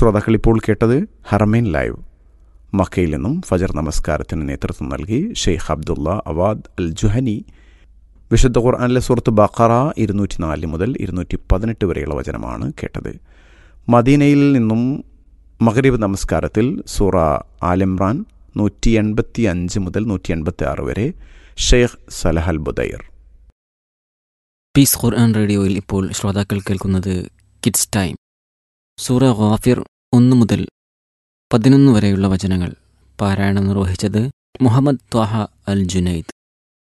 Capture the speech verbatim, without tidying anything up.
ശ്രോതാക്കൾ ഇപ്പോൾ കേട്ടത് ഹറമൈൻ ലൈവ്. മക്കയിൽ നിന്നും ഫജർ നമസ്കാരത്തിന് നേതൃത്വം നൽകി ഷെയ്ഖ് അബ്ദുള്ള അവാദ് അൽ ജുഹനി വിശുദ്ധ ഖുർആനിലെ സൂറത്ത് ബഖറ ഇരുന്നൂറ്റി നാല് മുതൽ ഇരുന്നൂറ്റി പതിനെട്ട് വരെയുള്ള വചനമാണ് കേട്ടത്. മദീനയിൽ നിന്നും മഗ്രിബ് നമസ്കാരത്തിൽ സൂറ ആലിമ്രാൻ നൂറ്റി എൺപത്തി അഞ്ച് മുതൽ നൂറ്റി എൺപത്തി ആറ് വരെ ഷെയ്ഖ് സലഹ് അൽ ബുദൈർ. പീസ് ഖുർആൻ റേഡിയോയിൽ ഇപ്പോൾ ശ്രോതാക്കൾ കേൾക്കുന്നത് കിഡ്സ് ടൈം. സൂറ ഗാഫിർ ഒന്ന് മുതൽ പതിനൊന്ന് വരെയുള്ള വചനങ്ങൾ പാരായണം നിർവഹിച്ചത് മുഹമ്മദ് ത്വാഹ അൽ ജുനൈദ്.